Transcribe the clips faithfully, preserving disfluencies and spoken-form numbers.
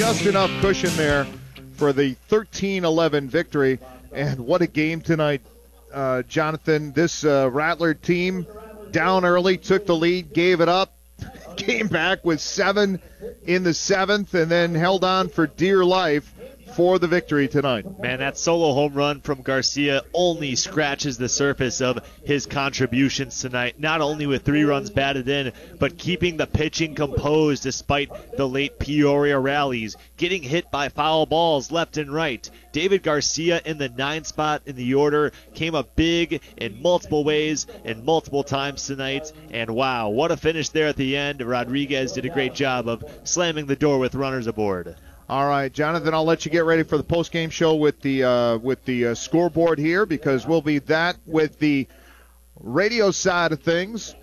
just enough cushion there for the thirteen eleven victory. And what a game tonight, uh, Jonathan. This uh, Rattler team down early, took the lead, gave it up, came back with seven in the seventh, and then held on for dear life for the victory tonight. Man, that solo home run from Garcia only scratches the surface of his contributions tonight, not only with three runs batted in, but keeping the pitching composed despite the late Peoria rallies, getting hit by foul balls left and right. David Garcia in the nine spot in the order came up big in multiple ways and multiple times tonight, and wow, what a finish there at the end. Rodriguez did a great job of slamming the door with runners aboard. All right, Jonathan, I'll let you get ready for the post-game show with the uh, with the uh, scoreboard here, because we'll be that with the radio side of things.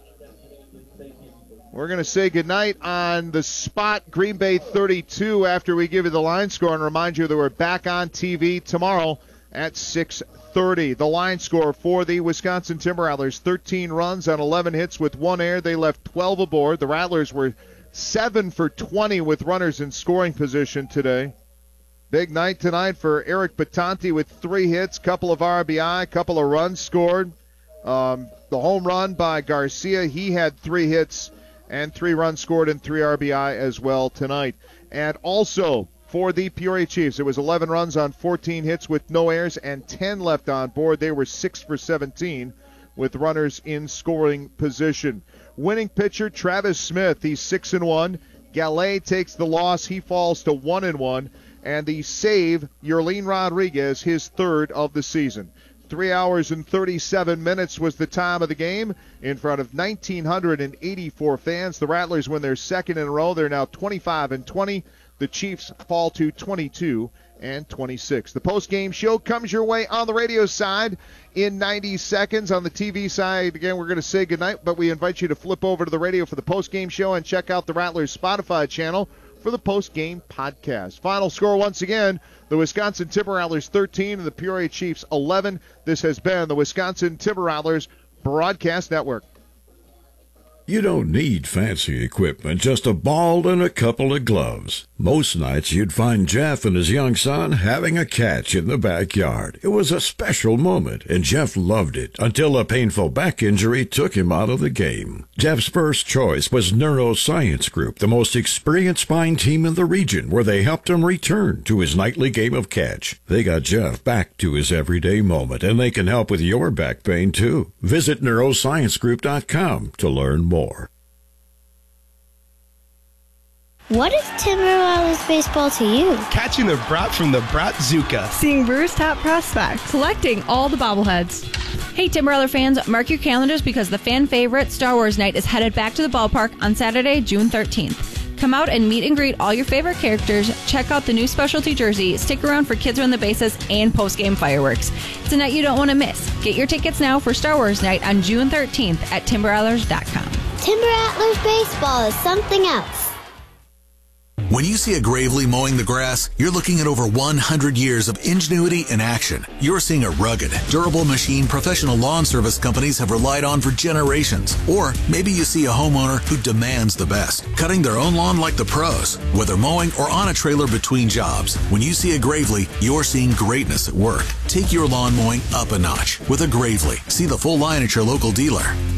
We're going to say goodnight on the spot, Green Bay thirty-two, after we give you the line score, and remind you that we're back on T V tomorrow at six thirty. The line score for the Wisconsin Timber Rattlers, thirteen runs on eleven hits with one error. They left twelve aboard. The Rattlers were seven for twenty with runners in scoring position today. Big night tonight for Eric Batanti with three hits, couple of R B I, couple of runs scored. Um, the home run by Garcia, he had three hits and three runs scored and three R B I as well tonight. And also for the Peoria Chiefs, it was eleven runs on fourteen hits with no errors and ten left on board. They were six for seventeen with runners in scoring position. Winning pitcher Travis Smith, he's six and one. Gallet takes the loss, he falls to one and one, and the save, Yerlin Rodriguez, his third of the season. Three hours and thirty-seven minutes was the time of the game in front of one thousand nine hundred eighty-four fans. The Rattlers win their second in a row. They're now twenty-five and twenty. The Chiefs fall to twenty-two and twenty-six. The post-game show comes your way on the radio side in ninety seconds. On the T V side, again, we're going to say goodnight, but we invite you to flip over to the radio for the post-game show and check out the Rattlers Spotify channel for the post-game podcast. Final score once again, the Wisconsin Timber Rattlers thirteen and the Peoria Chiefs eleven. This has been the Wisconsin Timber Rattlers Broadcast Network. You don't need fancy equipment, just a ball and a couple of gloves. Most nights you'd find Jeff and his young son having a catch in the backyard. It was a special moment, and Jeff loved it until a painful back injury took him out of the game. Jeff's first choice was Neuroscience Group, the most experienced spine team in the region, where they helped him return to his nightly game of catch. They got Jeff back to his everyday moment, and they can help with your back pain, too. Visit neuroscience group dot com to learn more. More. What is Timber Rattlers baseball to you? Catching the brat from the Bratzuka. Seeing Brewers top prospects. Collecting all the bobbleheads. Hey, Timber Rattler fans, mark your calendars because the fan favorite Star Wars Night is headed back to the ballpark on Saturday, June thirteenth. Come out and meet and greet all your favorite characters, check out the new specialty jersey, stick around for Kids Run the Bases, and post-game fireworks. It's a night you don't want to miss. Get your tickets now for Star Wars Night on June thirteenth at timber rattlers dot com. Timber Rattlers baseball is something else. When you see a Gravely mowing the grass, you're looking at over one hundred years of ingenuity and action. You're seeing a rugged, durable machine professional lawn service companies have relied on for generations. Or maybe you see a homeowner who demands the best, cutting their own lawn like the pros, whether mowing or on a trailer between jobs. When you see a Gravely, you're seeing greatness at work. Take your lawn mowing up a notch with a Gravely. See the full line at your local dealer.